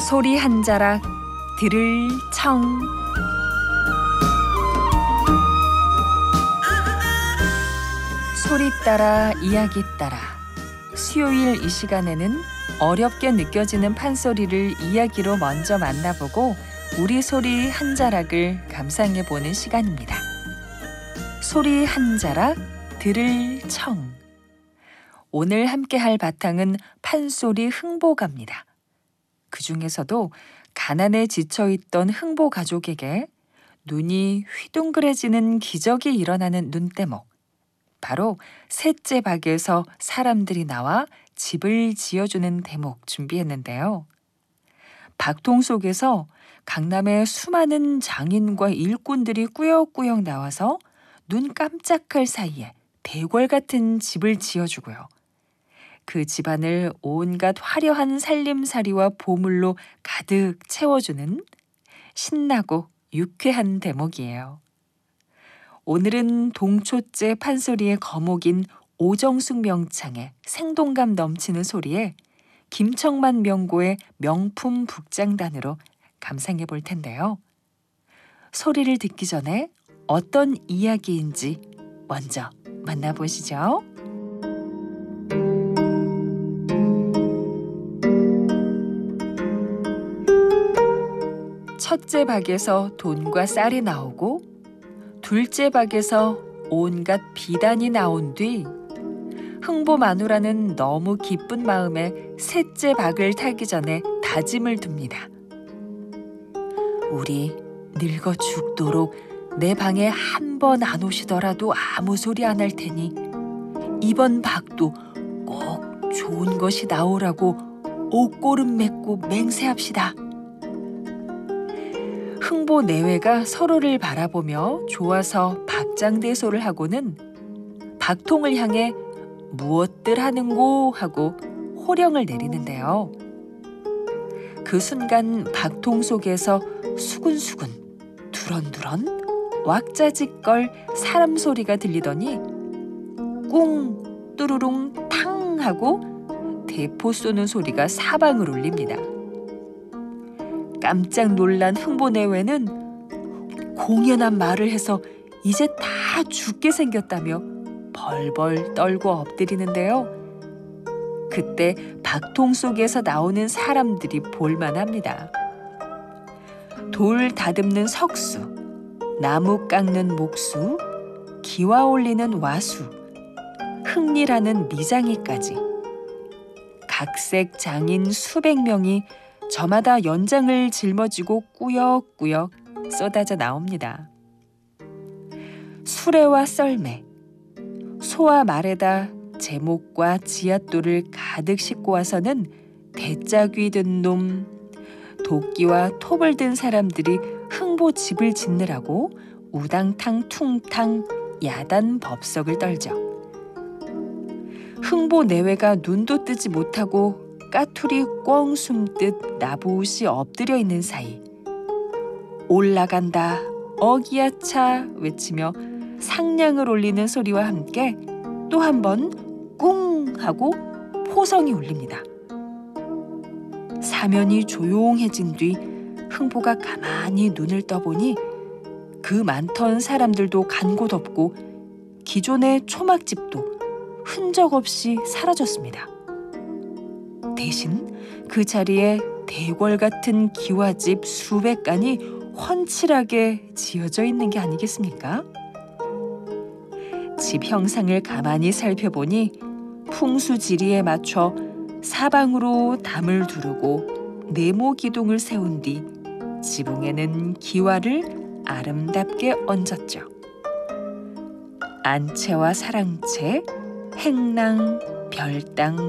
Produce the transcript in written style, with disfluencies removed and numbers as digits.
소리 한 자락 들을 청. 소리 따라 이야기 따라 수요일 이 시간에는 어렵게 느껴지는 판소리를 이야기로 먼저 만나보고 우리 소리 한 자락을 감상해보는 시간입니다. 소리 한 자락 들을 청. 오늘 함께할 바탕은 판소리 흥보가입니다. 그 중에서도 가난에 지쳐있던 흥보 가족에게 눈이 휘둥그레지는 기적이 일어나는 눈대목. 바로 셋째 박에서 사람들이 나와 집을 지어주는 대목 준비했는데요. 박통 속에서 강남의 수많은 장인과 일꾼들이 꾸역꾸역 나와서 눈 깜짝할 사이에 대궐 같은 집을 지어주고요. 그 집안을 온갖 화려한 살림살이와 보물로 가득 채워주는 신나고 유쾌한 대목이에요. 오늘은 동초째 판소리의 거목인 오정숙 명창의 생동감 넘치는 소리에 김청만 명고의 명품 북장단으로 감상해 볼 텐데요. 소리를 듣기 전에 어떤 이야기인지 먼저 만나보시죠. 첫째 박에서 돈과 쌀이 나오고 둘째 박에서 온갖 비단이 나온 뒤 흥보 마누라는 너무 기쁜 마음에 셋째 박을 타기 전에 다짐을 둡니다. 우리 늙어 죽도록 내 방에 한 번 안 오시더라도 아무 소리 안 할 테니 이번 박도 꼭 좋은 것이 나오라고 옷고름 맺고 맹세합시다. 흥보 내외가 서로를 바라보며 좋아서 박장대소를 하고는 박통을 향해 무엇들 하는고 하고 호령을 내리는데요. 그 순간 박통 속에서 수근수근 두런두런 왁자지껄 사람 소리가 들리더니 꿍 뚜루룽 탕 하고 대포 쏘는 소리가 사방을 울립니다. 깜짝 놀란 흥보 내외는 공연한 말을 해서 이제 다 죽게 생겼다며 벌벌 떨고 엎드리는데요. 그때 박통 속에서 나오는 사람들이 볼만합니다. 돌 다듬는 석수, 나무 깎는 목수, 기와 올리는 와수, 흥리라는 미장이까지 각색 장인 수백 명이 저마다 연장을 짊어지고 꾸역꾸역 쏟아져 나옵니다. 수레와 썰매, 소와 말에다 제목과 지읒돌을 가득 싣고 와서는 대짜귀 든 놈, 도끼와 톱을 든 사람들이 흥보 집을 짓느라고 우당탕 퉁탕 야단 법석을 떨죠. 흥보 내외가 눈도 뜨지 못하고 까투리 꿩 숨듯 나부시 엎드려 있는 사이 올라간다 어기야차 외치며 상냥을 올리는 소리와 함께 또 한 번 꿍 하고 포성이 울립니다. 사면이 조용해진 뒤 흥보가 가만히 눈을 떠보니 그 많던 사람들도 간 곳 없고 기존의 초막집도 흔적 없이 사라졌습니다. 대신 그 자리에 대궐 같은 기와집 수백 간이 훤칠하게 지어져 있는 게 아니겠습니까? 집 형상을 가만히 살펴보니 풍수지리에 맞춰 사방으로 담을 두르고 네모 기둥을 세운 뒤 지붕에는 기와를 아름답게 얹었죠. 안채와 사랑채, 행랑, 별당,